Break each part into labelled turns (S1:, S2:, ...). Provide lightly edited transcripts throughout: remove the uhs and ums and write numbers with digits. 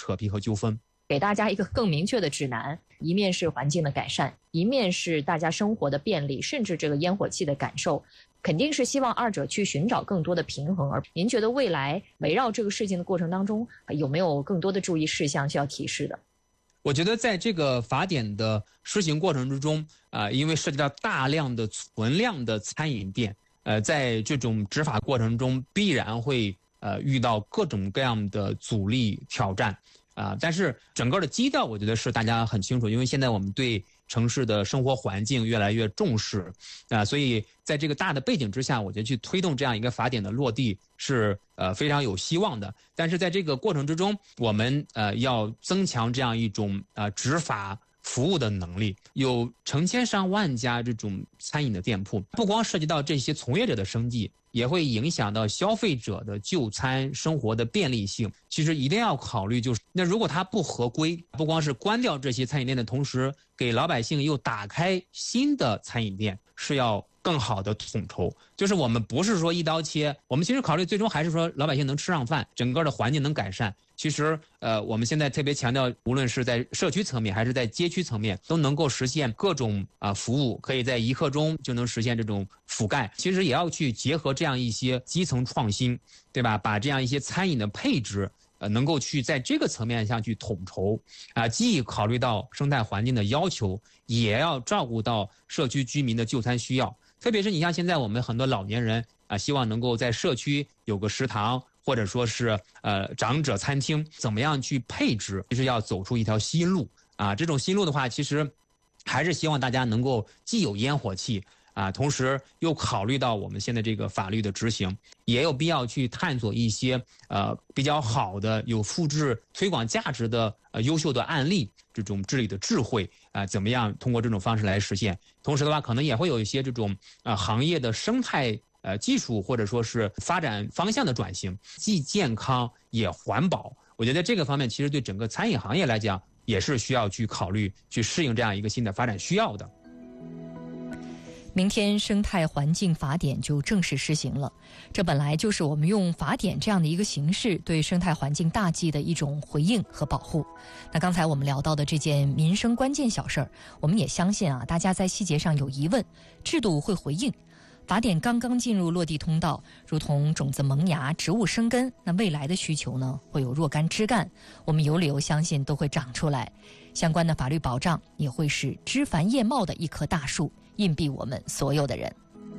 S1: 扯皮和纠纷。
S2: 给大家一个更明确的指南，一面是环境的改善，一面是大家生活的便利，甚至这个烟火气的感受，肯定是希望二者去寻找更多的平衡。而您觉得未来围绕这个事情的过程当中，有没有更多的注意事项需要提示的？
S1: 我觉得在这个法典的施行过程之中，因为涉及到大量的存量的餐饮店，在这种执法过程中必然会遇到各种各样的阻力挑战。但是整个的基调我觉得是大家很清楚，因为现在我们对城市的生活环境越来越重视，所以在这个大的背景之下，我觉得去推动这样一个法典的落地是非常有希望的。但是在这个过程之中，我们要增强这样一种执法服务的能力。有成千上万家这种餐饮的店铺，不光涉及到这些从业者的生计，也会影响到消费者的就餐生活的便利性。其实一定要考虑，就是那如果它不合规，不光是关掉这些餐饮店的同时，给老百姓又打开新的餐饮店，是要更好的统筹。就是我们不是说一刀切，我们其实考虑最终还是说老百姓能吃上饭，整个的环境能改善。其实我们现在特别强调，无论是在社区层面还是在街区层面，都能够实现各种服务可以在一刻钟就能实现这种覆盖。其实也要去结合这样一些基层创新，对吧？把这样一些餐饮的配置能够去在这个层面上去统筹既考虑到生态环境的要求，也要照顾到社区居民的就餐需要。特别是你像现在我们很多老年人希望能够在社区有个食堂，或者说是长者餐厅，怎么样去配置，就是要走出一条新路这种新路的话，其实还是希望大家能够既有烟火气同时又考虑到我们现在这个法律的执行，也有必要去探索一些比较好的有复制推广价值的优秀的案例，这种治理的智慧怎么样通过这种方式来实现。同时的话，可能也会有一些这种行业的生态技术或者说是发展方向的转型，既健康也环保。我觉得这个方面其实对整个餐饮行业来讲也是需要去考虑去适应这样一个新的发展需要的。
S2: 明天生态环境法典就正式施行了，这本来就是我们用法典这样的一个形式对生态环境大计的一种回应和保护。那刚才我们聊到的这件民生关键小事儿，我们也相信大家在细节上有疑问，制度会回应。法典刚刚进入落地通道，如同种子萌芽，植物生根，那未来的需求呢，会有若干枝干，我们有理由相信都会长出来。相关的法律保障也会是枝繁叶茂的一棵大树，荫蔽我们所有的人。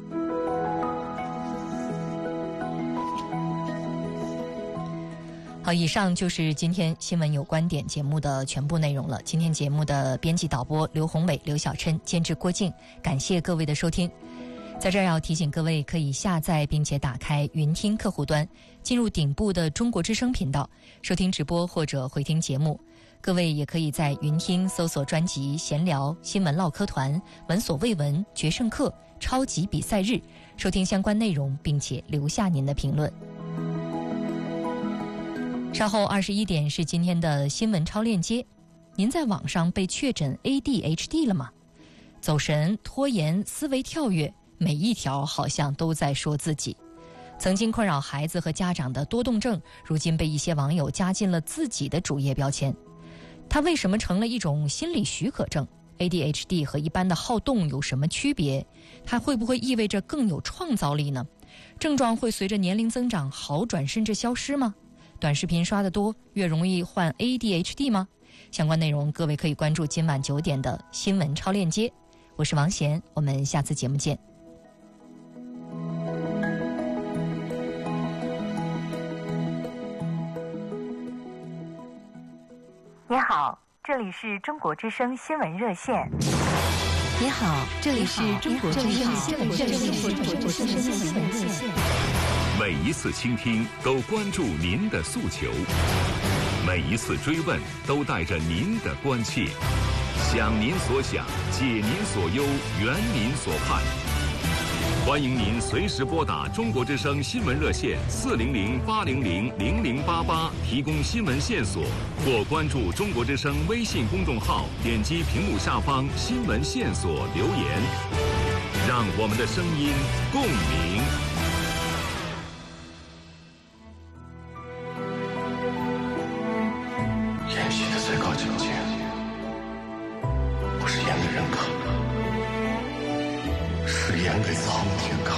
S2: 好，以上就是今天新闻有观点节目的全部内容了。今天节目的编辑导播刘宏伟、刘小琛，监制郭静，感谢各位的收听。在这儿要提醒各位，可以下载并且打开云听客户端，进入顶部的中国之声频道，收听直播或者回听节目。各位也可以在云听搜索专辑闲聊、新闻唠嗑团、闻所未闻、决胜课、超级比赛日，收听相关内容并且留下您的评论。稍后21点是今天的新闻超链接。您在网上被确诊 ADHD 了吗？走神、拖延、思维跳跃，每一条好像都在说自己。曾经困扰孩子和家长的多动症，如今被一些网友加进了自己的主页标签。它为什么成了一种心理许可证？ ADHD 和一般的好动有什么区别？它会不会意味着更有创造力呢？症状会随着年龄增长好转甚至消失吗？短视频刷得多越容易患 ADHD 吗？相关内容各位可以关注今晚9点的新闻超链接。我是王贤，我们下次节目见。
S3: 你好，这里是中国之声新闻热线。
S2: 你好，这里是中国之声新闻热线。
S4: 每一次倾听都关注您的诉求，每一次追问都带着您的关切，想您所想，解您所忧，圆您所盼。欢迎您随时拨打中国之声新闻热线400-800-0088提供新闻线索，或关注中国之声微信公众号，点击屏幕下方新闻线索留言，让我们的声音共鸣。
S5: 求情，我是演给人看的，是演给苍天看